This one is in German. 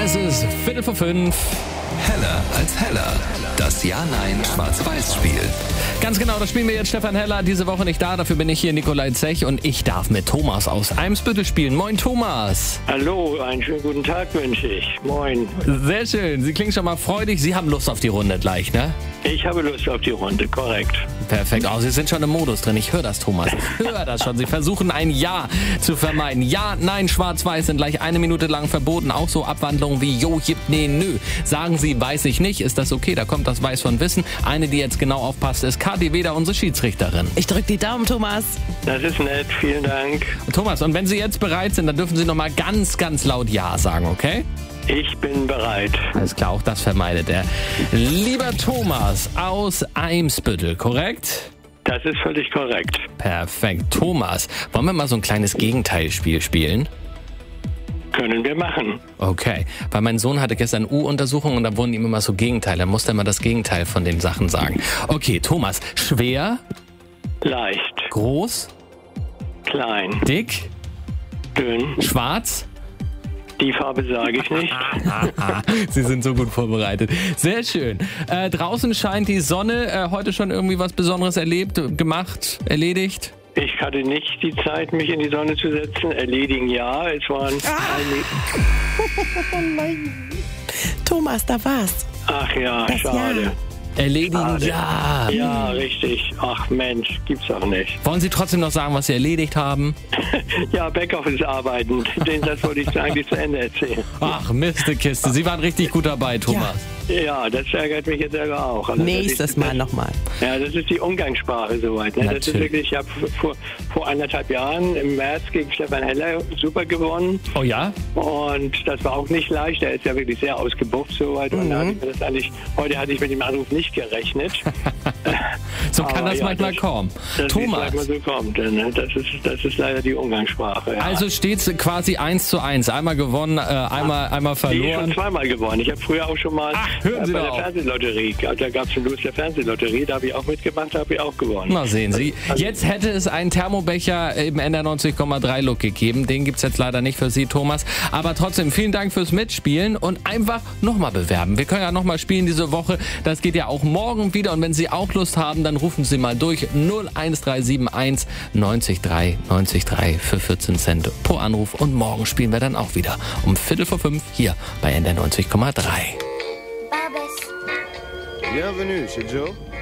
Es ist 4:45. Heller als Heller. Das Ja-Nein-Schwarz-Weiß-Spiel. Ganz genau, das spielen wir jetzt. Stefan Heller diese Woche nicht da, dafür bin ich hier, Nikolai Zech, und ich darf mit Thomas aus Eimsbüttel spielen. Moin Thomas. Hallo, einen schönen guten Tag wünsche ich. Moin. Sehr schön, Sie klingen schon mal freudig. Sie haben Lust auf die Runde gleich, ne? Ich habe Lust auf die Runde, korrekt. Perfekt. Oh, Sie sind schon im Modus drin. Ich höre das, Thomas. Ich höre das schon. Sie versuchen ein Ja zu vermeiden. Ja, nein, schwarz-weiß sind gleich 1 Minute lang verboten. Auch so Abwandlungen wie Jo, jip, nee, nö. Sagen Sie, weiß ich nicht. Ist das okay? Da kommt das Weiß von Wissen. Eine, die jetzt genau aufpasst, ist Kathi Weder, unsere Schiedsrichterin. Ich drücke die Daumen, Thomas. Das ist nett, vielen Dank. Thomas, und wenn Sie jetzt bereit sind, dann dürfen Sie noch mal ganz, ganz laut Ja sagen, okay? Ich bin bereit. Alles klar, auch das vermeidet er. Lieber Thomas aus Eimsbüttel, korrekt? Das ist völlig korrekt. Perfekt. Thomas, wollen wir mal so ein kleines Gegenteilspiel spielen? Können wir machen. Okay, weil mein Sohn hatte gestern U-Untersuchung und da wurden ihm immer so Gegenteile. Da musste er immer das Gegenteil von den Sachen sagen. Okay, Thomas, schwer, Leicht, groß, klein, dick, dünn. schwarz. Die Farbe sage ich nicht. Sie sind so gut vorbereitet. Sehr schön. Draußen scheint die Sonne. Heute schon irgendwie was Besonderes erlebt, gemacht, erledigt? Ich hatte nicht die Zeit, mich in die Sonne zu setzen. Erledigen ja. Es waren Oh nein. Thomas, da war's. Ach ja, Das schade. Erledigen, Schade. ja. Ja, richtig. Ach Mensch, gibt's auch nicht. Wollen Sie trotzdem noch sagen, was Sie erledigt haben? Ja, Backoffice arbeiten. Den Satz wollte ich eigentlich zu Ende erzählen. Ach, Mistekiste. Sie waren richtig gut dabei, Thomas. Ja, das ärgert mich jetzt selber auch. Also, Nächstes Mal nochmal. Ja, das ist die Umgangssprache soweit. Ne? Das ist Natürlich. wirklich, ich habe vor 1,5 Jahren im März gegen Stefan Heller super gewonnen. Oh ja? Und das war auch nicht leicht. Er ist ja wirklich sehr ausgebufft soweit. Und da hatte ich mir das heute hatte ich mit dem Anruf nicht gerechnet. So kann Aber das ja, manchmal kommen. Das Thomas, ist, so kommt. Ne? Das ist leider die Umgangssprache. Ja. also steht's quasi 1:1. Einmal gewonnen, einmal Ich schon verloren. zweimal gewonnen. Ich habe früher auch schon mal hören Sie bei doch der auf. Fernsehlotterie, da gab es schon Los der Fernsehlotterie, da habe ich auch mitgemacht, da habe ich auch gewonnen. Na sehen Sie. Jetzt hätte es einen Thermobecher im NDR 90,3 Look gegeben. Den gibt's jetzt leider nicht für Sie, Thomas. Aber trotzdem, vielen Dank fürs Mitspielen und einfach nochmal bewerben. Wir können ja nochmal spielen diese Woche. Das geht ja auch morgen wieder. Und wenn Sie auch Lust haben, dann rufen Sie mal durch. 01371 90 3 90 3 für 14 Cent pro Anruf. Und morgen spielen wir dann auch wieder um 4:45 hier bei NDR 90,3. Bienvenue chez Joe.